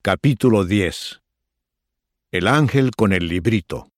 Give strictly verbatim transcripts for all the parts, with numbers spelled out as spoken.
Capítulo diez. El ángel con el librito.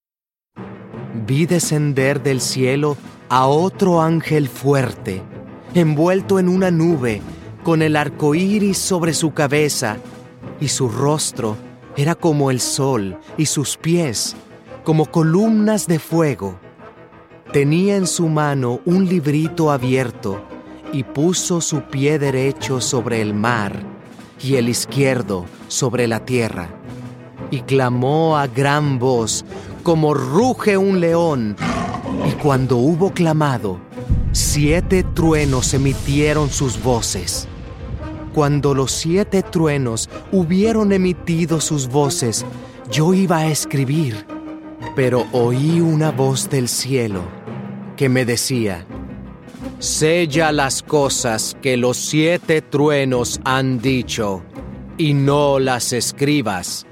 Vi descender del cielo a otro ángel fuerte, envuelto en una nube, con el arco iris sobre su cabeza, y su rostro era como el sol, y sus pies como columnas de fuego. Tenía en su mano un librito abierto, y puso su pie derecho sobre el mar, y el izquierdo sobre la tierra. Y clamó a gran voz, como ruge un león. Y cuando hubo clamado, siete truenos emitieron sus voces. Cuando los siete truenos hubieron emitido sus voces, yo iba a escribir, pero oí una voz del cielo que me decía: sella las cosas que los siete truenos han dicho, y no las escribas.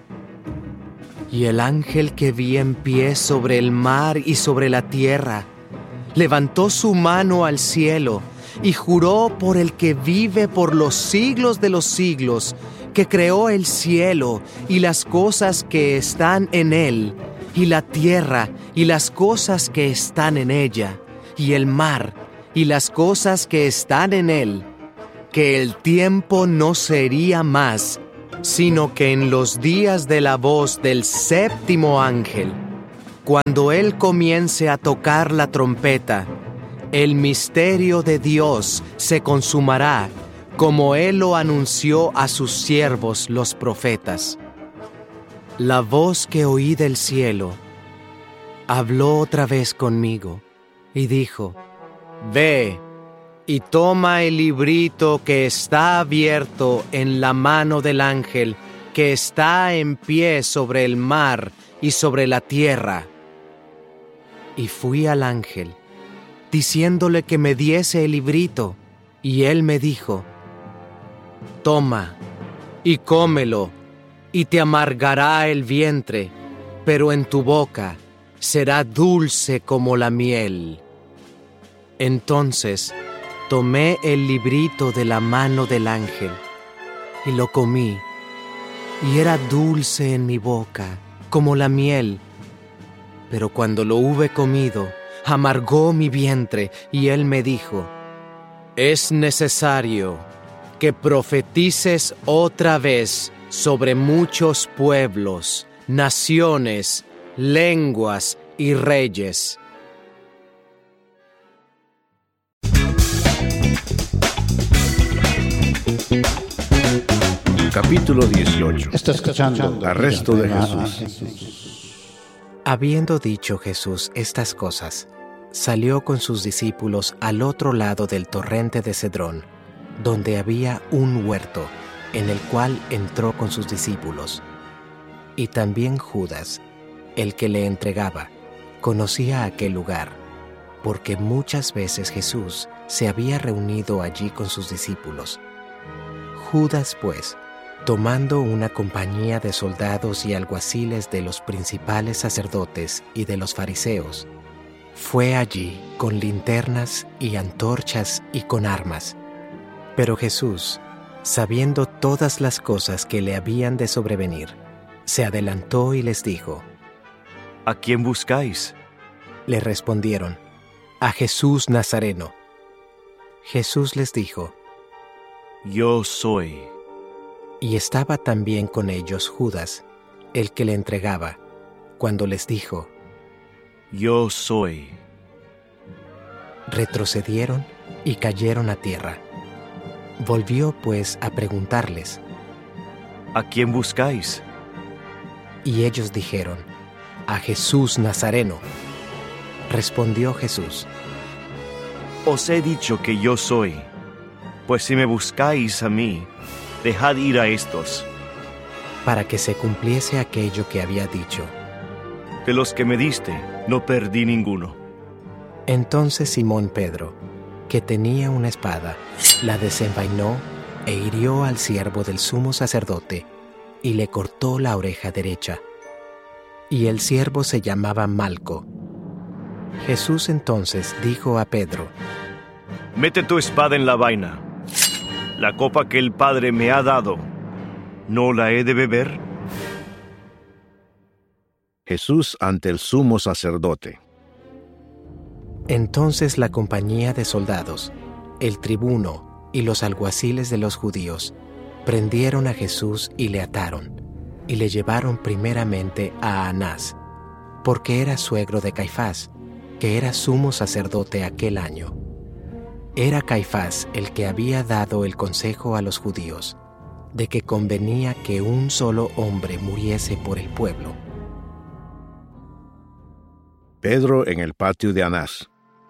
Y el ángel que vi en pie sobre el mar y sobre la tierra levantó su mano al cielo y juró por el que vive por los siglos de los siglos, que creó el cielo y las cosas que están en él, y la tierra y las cosas que están en ella, y el mar y las cosas que están en él, que el tiempo no sería más, sino que en los días de la voz del séptimo ángel, cuando él comience a tocar la trompeta, el misterio de Dios se consumará, como él lo anunció a sus siervos los profetas. La voz que oí del cielo habló otra vez conmigo y dijo: Ve y toma el librito que está abierto en la mano del ángel que está en pie sobre el mar y sobre la tierra. Y fui al ángel, diciéndole que me diese el librito, y él me dijo: Toma y cómelo, y te amargará el vientre, pero en tu boca será dulce como la miel. Entonces tomé el librito de la mano del ángel y lo comí, y era dulce en mi boca como la miel. Pero cuando lo hube comido, amargó mi vientre, y él me dijo: es necesario que profetices otra vez sobre muchos pueblos, naciones, lenguas y reyes. Capítulo dieciocho. Está escuchando El arresto de Jesús. Jesús. Habiendo dicho Jesús estas cosas, salió con sus discípulos al otro lado del torrente de Cedrón, donde había un huerto, en el cual entró con sus discípulos. Y también Judas, el que le entregaba, conocía aquel lugar, porque muchas veces Jesús se había reunido allí con sus discípulos. Judas, pues, tomando una compañía de soldados y alguaciles de los principales sacerdotes y de los fariseos, fue allí con linternas y antorchas y con armas. Pero Jesús, sabiendo todas las cosas que le habían de sobrevenir, se adelantó y les dijo: ¿A quién buscáis? Le respondieron: a Jesús Nazareno. Jesús les dijo: Yo soy. Y estaba también con ellos Judas, el que le entregaba, cuando les dijo: Yo soy. Retrocedieron y cayeron a tierra. Volvió pues a preguntarles: ¿A quién buscáis? Y ellos dijeron: a Jesús Nazareno. Respondió Jesús: Os he dicho que yo soy. Pues si me buscáis a mí, dejad ir a estos. Para que se cumpliese aquello que había dicho. De los que me diste, no perdí ninguno. Entonces Simón Pedro, que tenía una espada, la desenvainó e hirió al siervo del sumo sacerdote, y le cortó la oreja derecha. Y el siervo se llamaba Malco. Jesús entonces dijo a Pedro: Mete tu espada en la vaina. La copa que el Padre me ha dado, ¿no la he de beber? Jesús ante el sumo sacerdote. Entonces la compañía de soldados, el tribuno y los alguaciles de los judíos prendieron a Jesús y le ataron, y le llevaron primeramente a Anás, porque era suegro de Caifás, que era sumo sacerdote aquel año. Era Caifás el que había dado el consejo a los judíos, de que convenía que un solo hombre muriese por el pueblo. Pedro en el patio de Anás.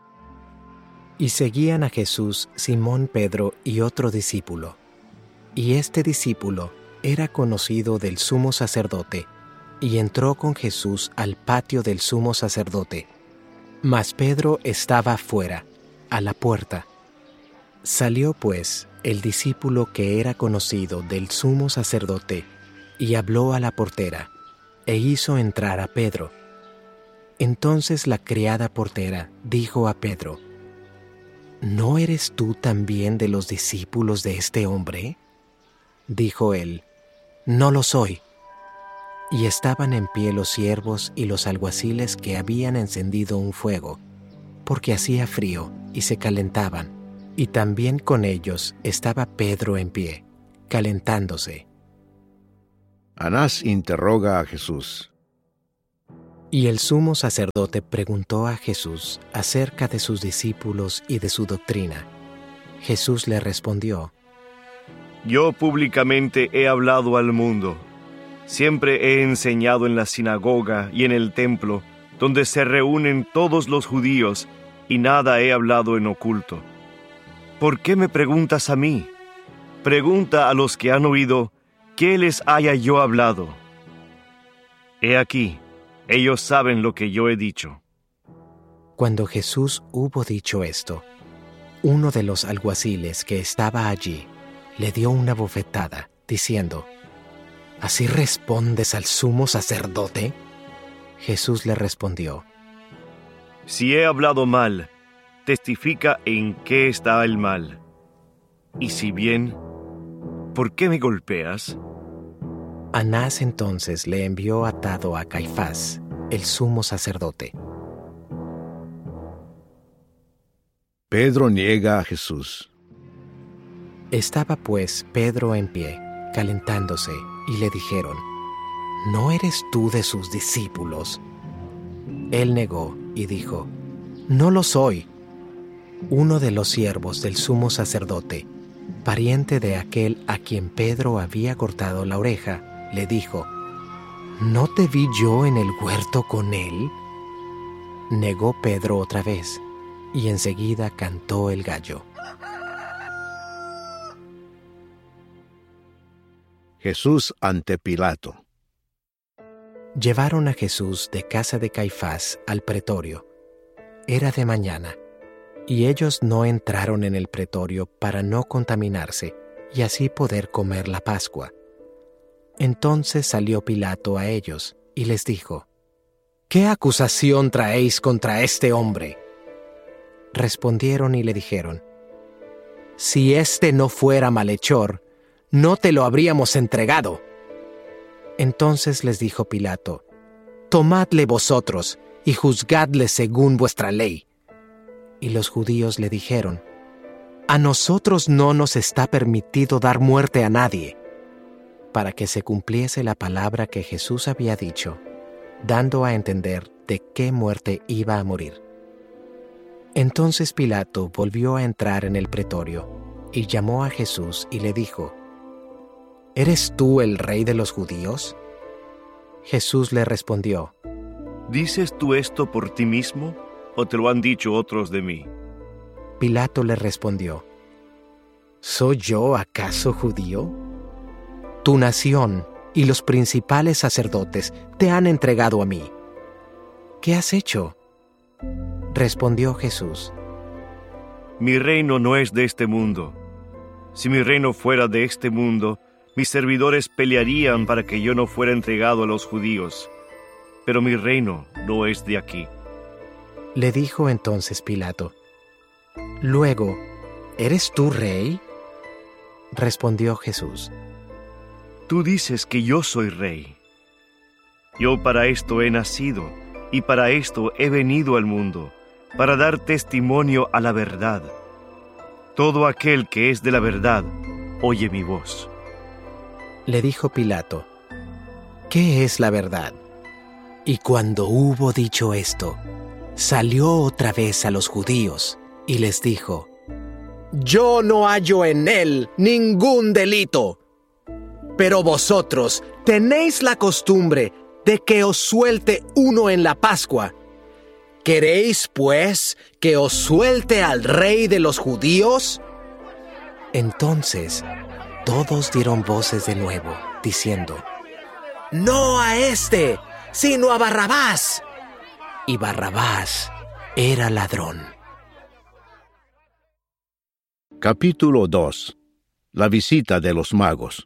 Y seguían a Jesús Simón Pedro y otro discípulo. Y este discípulo era conocido del sumo sacerdote, y entró con Jesús al patio del sumo sacerdote. Mas Pedro estaba fuera, a la puerta. Salió pues el discípulo que era conocido del sumo sacerdote, y habló a la portera, e hizo entrar a Pedro. Entonces la criada portera dijo a Pedro: ¿No eres tú también de los discípulos de este hombre? Dijo él: No lo soy. Y estaban en pie los siervos y los alguaciles que habían encendido un fuego, porque hacía frío y se calentaban, y también con ellos estaba Pedro en pie, calentándose. Anás interroga a Jesús. Y el sumo sacerdote preguntó a Jesús acerca de sus discípulos y de su doctrina. Jesús le respondió: Yo públicamente he hablado al mundo. Siempre he enseñado en la sinagoga y en el templo, donde se reúnen todos los judíos, y nada he hablado en oculto. ¿Por qué me preguntas a mí? Pregunta a los que han oído, ¿qué les haya yo hablado? He aquí, ellos saben lo que yo he dicho. Cuando Jesús hubo dicho esto, uno de los alguaciles que estaba allí le dio una bofetada, diciendo: ¿Así respondes al sumo sacerdote? Jesús le respondió: Si he hablado mal, testifica en qué está el mal. Y si bien, ¿por qué me golpeas? Anás entonces le envió atado a Caifás, el sumo sacerdote. Pedro niega a Jesús. Estaba pues Pedro en pie, calentándose, y le dijeron: ¿No eres tú de sus discípulos? Él negó y dijo: No lo soy. Uno de los siervos del sumo sacerdote, pariente de aquel a quien Pedro había cortado la oreja, le dijo: ¿No te vi yo en el huerto con él? Negó Pedro otra vez, y enseguida cantó el gallo. Jesús ante Pilato. Llevaron a Jesús de casa de Caifás al pretorio. Era de mañana, y ellos no entraron en el pretorio para no contaminarse y así poder comer la Pascua. Entonces salió Pilato a ellos y les dijo: ¿Qué acusación traéis contra este hombre? Respondieron y le dijeron: Si éste no fuera malhechor, no te lo habríamos entregado. Entonces les dijo Pilato: Tomadle vosotros y juzgadle según vuestra ley. Y los judíos le dijeron: A nosotros no nos está permitido dar muerte a nadie, para que se cumpliese la palabra que Jesús había dicho, dando a entender de qué muerte iba a morir. Entonces Pilato volvió a entrar en el pretorio y llamó a Jesús y le dijo: ¿Eres tú el rey de los judíos? Jesús le respondió: ¿Dices tú esto por ti mismo, o te lo han dicho otros de mí? Pilato le respondió: ¿Soy yo acaso judío? Tu nación y los principales sacerdotes te han entregado a mí. ¿Qué has hecho? Respondió Jesús: Mi reino no es de este mundo. Si mi reino fuera de este mundo, mis servidores pelearían para que yo no fuera entregado a los judíos. Pero mi reino no es de aquí. Le dijo entonces Pilato: Luego, ¿eres tú rey? Respondió Jesús: tú dices que yo soy rey. Yo para esto he nacido, y para esto he venido al mundo, para dar testimonio a la verdad. Todo aquel que es de la verdad, oye mi voz. Le dijo Pilato: ¿Qué es la verdad? Y cuando hubo dicho esto, salió otra vez a los judíos y les dijo: Yo no hallo en él ningún delito. Pero vosotros tenéis la costumbre de que os suelte uno en la Pascua. ¿Queréis, pues, que os suelte al rey de los judíos? Entonces, todos dieron voces de nuevo, diciendo: No a éste, sino a Barrabás. Y Barrabás era ladrón. Capítulo dos. La visita de los magos.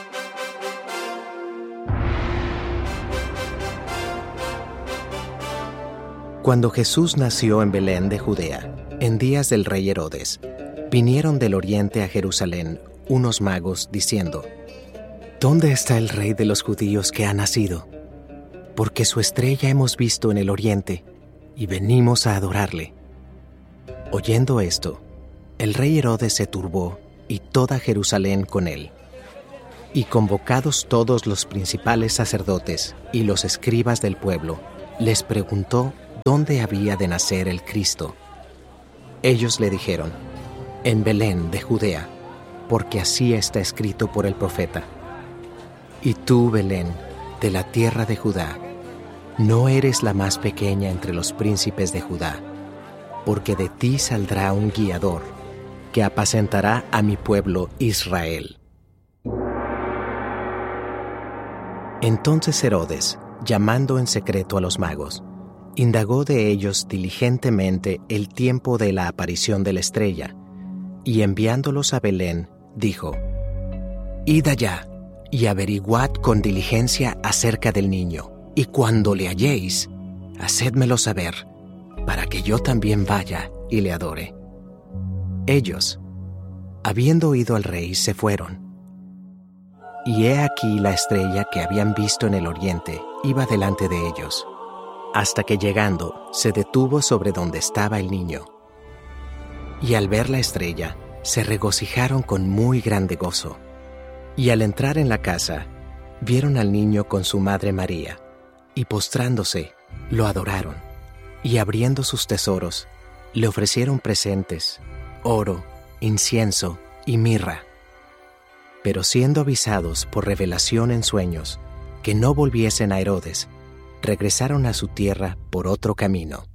Cuando Jesús nació en Belén de Judea, en días del rey Herodes, vinieron del oriente a Jerusalén unos magos diciendo: ¿Dónde está el rey de los judíos que ha nacido? Porque su estrella hemos visto en el oriente, y venimos a adorarle. Oyendo esto, el rey Herodes se turbó, y toda Jerusalén con él. Y convocados todos los principales sacerdotes y los escribas del pueblo, les preguntó dónde había de nacer el Cristo. Ellos le dijeron: En Belén de Judea, porque así está escrito por el profeta: Y tú, Belén, de la tierra de Judá, no eres la más pequeña entre los príncipes de Judá, porque de ti saldrá un guiador, que apacentará a mi pueblo Israel. Entonces Herodes, llamando en secreto a los magos, indagó de ellos diligentemente el tiempo de la aparición de la estrella, y enviándolos a Belén, dijo: Id allá, y averiguad con diligencia acerca del niño, y cuando le halléis, hacédmelo saber, para que yo también vaya y le adore. Ellos, habiendo oído al rey, se fueron. Y he aquí la estrella que habían visto en el oriente iba delante de ellos, hasta que llegando se detuvo sobre donde estaba el niño. Y al ver la estrella, se regocijaron con muy grande gozo. Y al entrar en la casa, vieron al niño con su madre María, y postrándose, lo adoraron, y abriendo sus tesoros, le ofrecieron presentes, oro, incienso y mirra. Pero siendo avisados por revelación en sueños que no volviesen a Herodes, regresaron a su tierra por otro camino.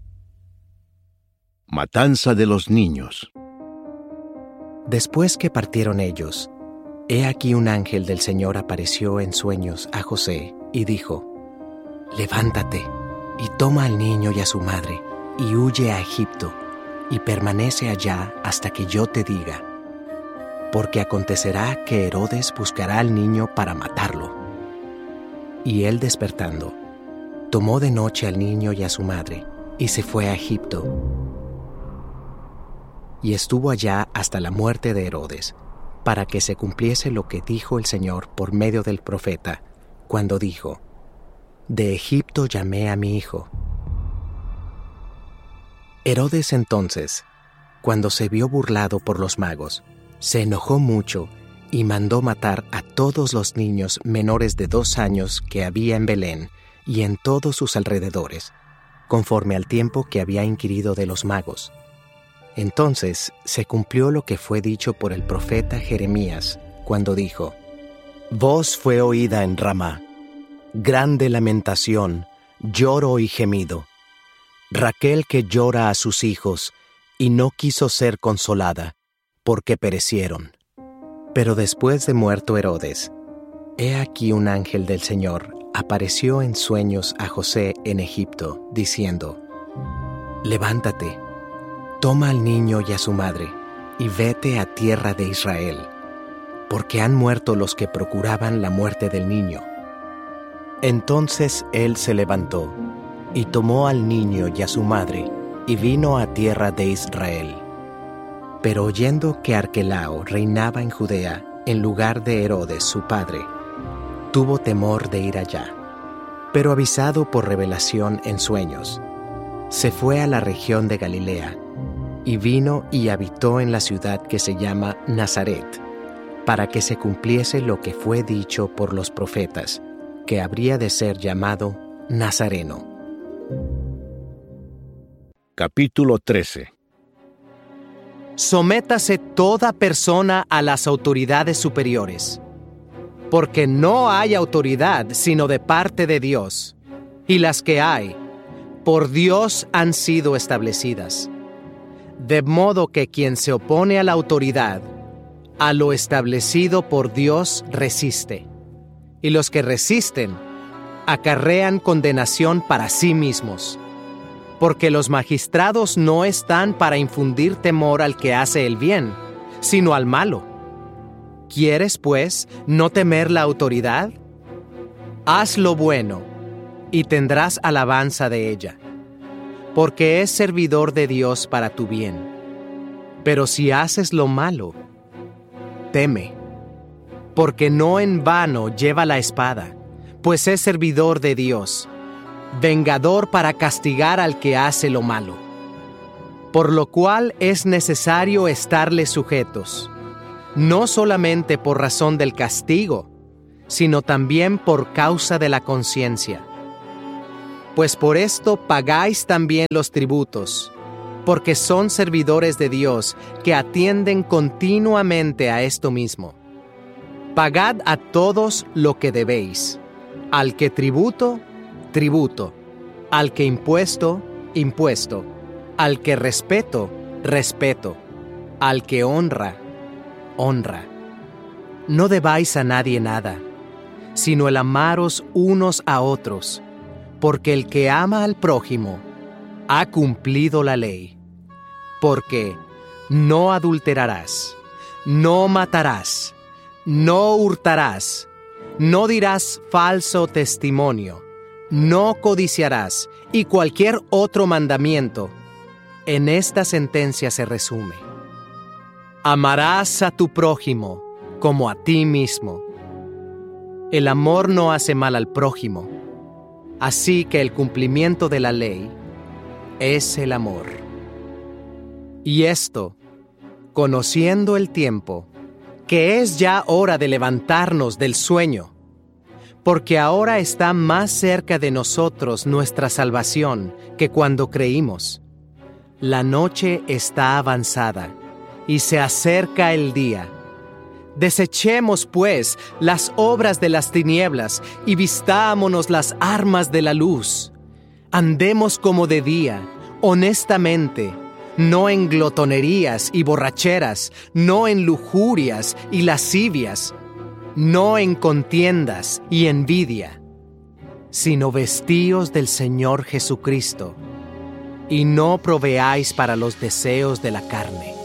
Matanza de los niños. Después que partieron ellos, he aquí un ángel del Señor apareció en sueños a José y dijo: Levántate y toma al niño y a su madre y huye a Egipto y permanece allá hasta que yo te diga, porque acontecerá que Herodes buscará al niño para matarlo. Y él, despertando, tomó de noche al niño y a su madre y se fue a Egipto. Y estuvo allá hasta la muerte de Herodes, para que se cumpliese lo que dijo el Señor por medio del profeta, cuando dijo: De Egipto llamé a mi hijo. Herodes entonces, cuando se vio burlado por los magos, se enojó mucho y mandó matar a todos los niños menores de dos años que había en Belén y en todos sus alrededores, conforme al tiempo que había inquirido de los magos. Entonces se cumplió lo que fue dicho por el profeta Jeremías, cuando dijo: Voz fue oída en Ramá, grande lamentación, lloro y gemido. Raquel que llora a sus hijos, y no quiso ser consolada, porque perecieron. Pero después de muerto Herodes, he aquí un ángel del Señor apareció en sueños a José en Egipto, diciendo: Levántate, toma al niño y a su madre, y vete a tierra de Israel, porque han muerto los que procuraban la muerte del niño. Entonces él se levantó, y tomó al niño y a su madre, y vino a tierra de Israel. Pero oyendo que Arquelao reinaba en Judea en lugar de Herodes su padre, tuvo temor de ir allá, pero avisado por revelación en sueños, se fue a la región de Galilea y vino y habitó en la ciudad que se llama Nazaret, para que se cumpliese lo que fue dicho por los profetas, que habría de ser llamado Nazareno. Capítulo trece. Sométase toda persona a las autoridades superiores, porque no hay autoridad sino de parte de Dios, y las que hay, por Dios han sido establecidas. De modo que quien se opone a la autoridad, a lo establecido por Dios resiste, y los que resisten acarrean condenación para sí mismos, porque los magistrados no están para infundir temor al que hace el bien, sino al malo. ¿Quieres, pues, no temer la autoridad? Haz lo bueno, y tendrás alabanza de ella, porque es servidor de Dios para tu bien. Pero si haces lo malo, teme, porque no en vano lleva la espada, pues es servidor de Dios, vengador para castigar al que hace lo malo. Por lo cual es necesario estarle sujetos, no solamente por razón del castigo, sino también por causa de la conciencia. Pues por esto pagáis también los tributos, porque son servidores de Dios que atienden continuamente a esto mismo. Pagad a todos lo que debéis, al que tributo, tributo, al que impuesto, impuesto, al que respeto, respeto, al que honra, honra. No debáis a nadie nada, sino el amaros unos a otros, porque el que ama al prójimo ha cumplido la ley. Porque no adulterarás, no matarás, no hurtarás, no dirás falso testimonio, no codiciarás, y cualquier otro mandamiento, en esta sentencia se resume: amarás a tu prójimo como a ti mismo. El amor no hace mal al prójimo, así que el cumplimiento de la ley es el amor. Y esto, conociendo el tiempo, que es ya hora de levantarnos del sueño, porque ahora está más cerca de nosotros nuestra salvación que cuando creímos. La noche está avanzada y se acerca el día. Desechemos, pues, las obras de las tinieblas y vistámonos las armas de la luz. Andemos como de día, honestamente, no en glotonerías y borracheras, no en lujurias y lascivias, no en contiendas y envidia, sino vestíos del Señor Jesucristo, y no proveáis para los deseos de la carne.